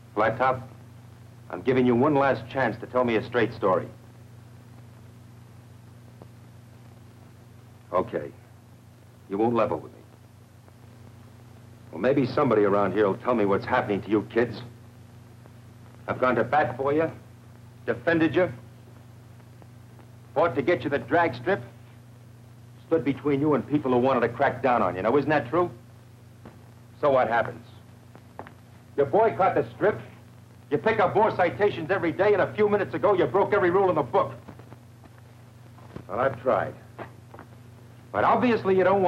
Flat Top, I'm giving you one last chance to tell me a straight story. Okay. You won't level with me. Well, maybe somebody around here will tell me what's happening to you kids. I've gone to bat for you, defended you, fought to get you the drag strip, stood between you and people who wanted to crack down on you. Now, isn't that true? So what happens? You boycott the strip, you pick up more citations every day, and a few minutes ago you broke every rule in the book. Well, I've tried. But obviously you don't want